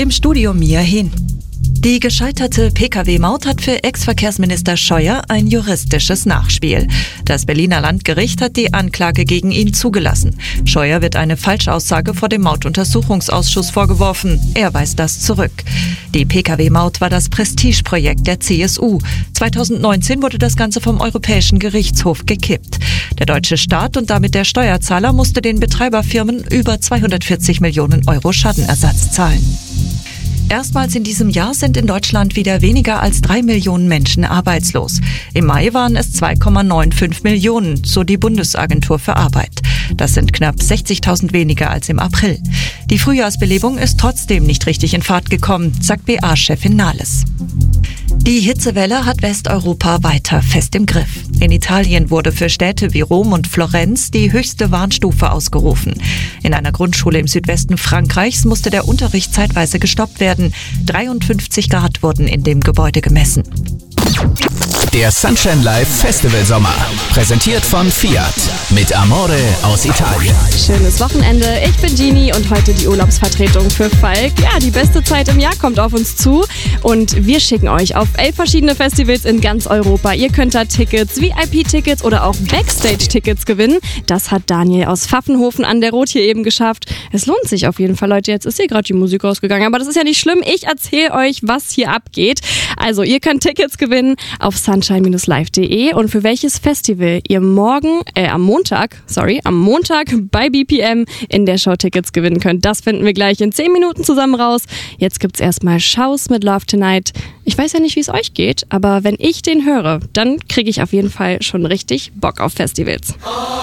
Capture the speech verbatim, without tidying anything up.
Im Studio Mia Hehn. Die gescheiterte Pkw-Maut hat für Ex-Verkehrsminister Scheuer ein juristisches Nachspiel. Das Berliner Landgericht hat die Anklage gegen ihn zugelassen. Scheuer wird eine Falschaussage vor dem Mautuntersuchungsausschuss vorgeworfen. Er weist das zurück. Die Pkw-Maut war das Prestigeprojekt der C S U. zweitausendneunzehn wurde das Ganze vom Europäischen Gerichtshof gekippt. Der deutsche Staat und damit der Steuerzahler musste den Betreiberfirmen über zweihundertvierzig Millionen Euro Schadenersatz zahlen. Erstmals in diesem Jahr sind in Deutschland wieder weniger als drei Millionen Menschen arbeitslos. Im Mai waren es zwei Komma fünfundneunzig Millionen, so die Bundesagentur für Arbeit. Das sind knapp sechzigtausend weniger als im April. Die Frühjahrsbelebung ist trotzdem nicht richtig in Fahrt gekommen, sagt B A-Chefin Nahles. Die Hitzewelle hat Westeuropa weiter fest im Griff. In Italien wurde für Städte wie Rom und Florenz die höchste Warnstufe ausgerufen. In einer Grundschule im Südwesten Frankreichs musste der Unterricht zeitweise gestoppt werden. dreiundfünfzig Grad wurden in dem Gebäude gemessen. Der Sunshine Live Festival Sommer, präsentiert von Fiat, mit Amore aus Italien. Schönes Wochenende, ich bin Gini und heute die Urlaubsvertretung für Falk. Ja, die beste Zeit im Jahr kommt auf uns zu und wir schicken euch auf elf verschiedene Festivals in ganz Europa. Ihr könnt da Tickets, V I P-Tickets oder auch Backstage-Tickets gewinnen. Das hat Daniel aus Pfaffenhofen an der Rot hier eben geschafft. Es lohnt sich auf jeden Fall, Leute. Jetzt ist hier gerade die Musik ausgegangen, aber das ist ja nicht schlimm. Ich erzähle euch, was hier abgeht. Also, ihr könnt Tickets gewinnen auf sunshine Dash live punkt de und für welches Festival ihr morgen, äh, am Montag, sorry, am Montag bei B P M in der Show Tickets gewinnen könnt. Das finden wir gleich in zehn Minuten zusammen raus. Jetzt gibt's erstmal Schaus mit Love Tonight. Ich weiß ja nicht, wie es euch geht, aber wenn ich den höre, dann kriege ich auf jeden Fall schon richtig Bock auf Festivals.